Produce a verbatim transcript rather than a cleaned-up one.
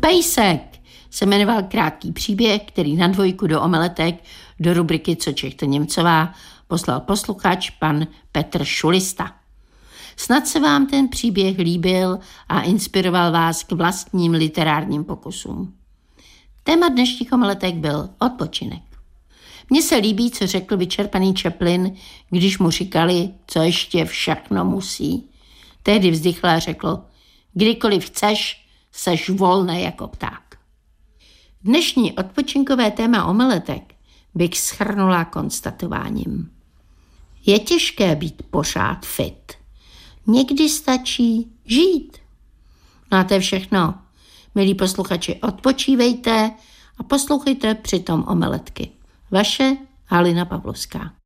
Pejsek se jmenoval krátký příběh, který na dvojku do omeletek do rubriky Co Čechte Němcová poslal posluchač pan Petr Šulista. Snad se vám ten příběh líbil a inspiroval vás k vlastním literárním pokusům. Téma dnešních omeletek byl odpočinek. Mně se líbí, co řekl vyčerpaný Chaplin, když mu říkali, co ještě všechno musí. Tehdy vzdychl a řekl, kdykoliv chceš, seš volný jako pták. Dnešní odpočinkové téma omeletek bych shrnula konstatováním. Je těžké být pořád fit. Někdy stačí žít. No a to je všechno. Milí posluchači, odpočívejte a poslouchejte přitom omeletky. Vaše Halina Pavlovská.